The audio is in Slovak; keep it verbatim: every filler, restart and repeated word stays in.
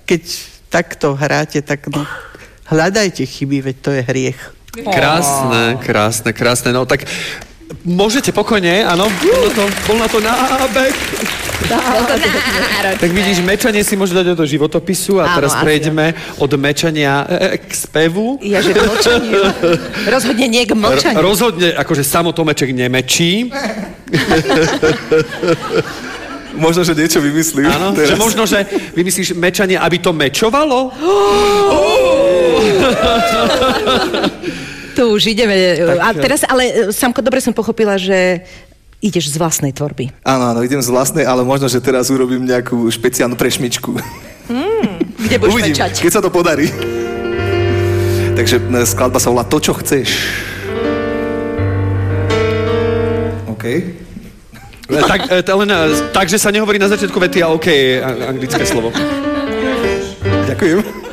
keď takto hráte, tak no, hľadajte chyby, veď to je hriech. Krásne, krásne, krásne. No tak môžete pokojne, áno, bol na to, bol na to nábeh. Tak vidíš, mečanie si môže dať do životopisu a áno, teraz prejdeme od mečania k spevu. Ja, že k mlčaniu. Rozhodne nie k mlčaniu. Rozhodne, akože samotomeček nemečí. Možno, že niečo vymyslím. Áno, že možno, že vymyslíš mečanie, aby to mečovalo? Tu už ideme. Tak, a teraz, ale Samko, dobre som pochopila, že ideš z vlastnej tvorby. Áno, áno, idem z vlastnej, ale možno, že teraz urobím nejakú špeciálnu prešmičku. Mm, kde budeš Uvidím, mečať? keď sa to podarí. Takže skladba sa volá To, čo chceš. OK. Tak, len, takže sa nehovorí na začiatku vety a OK, anglické slovo. Ďakujem.